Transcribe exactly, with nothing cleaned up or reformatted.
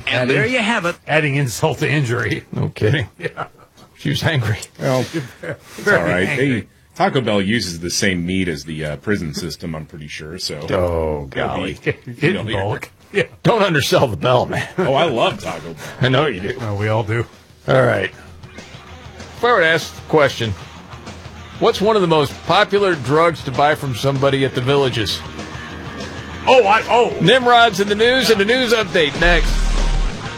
And adding, there you have it. Adding insult to injury. No kidding. Yeah. She was angry. Well, it's all right. They, Taco Bell uses the same meat as the uh, prison system, I'm pretty sure. So. Oh, golly. In bulk. Yeah. Don't undersell the bell, man. Oh, I love Taco Bell. I know you do. Oh, we all do. All right. If I were to ask the question, what's one of the most popular drugs to buy from somebody at the Villages? Oh, I, oh. Nimrod's in the news and a news update next.